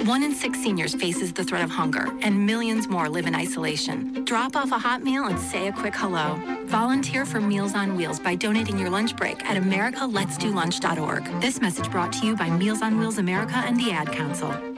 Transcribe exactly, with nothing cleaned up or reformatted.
One in six seniors faces the threat of hunger, and millions more live in isolation. Drop off a hot meal and say a quick hello. Volunteer for Meals on Wheels by donating your lunch break at america lets do lunch dot org. This message brought to you by Meals on Wheels America and the Ad Council.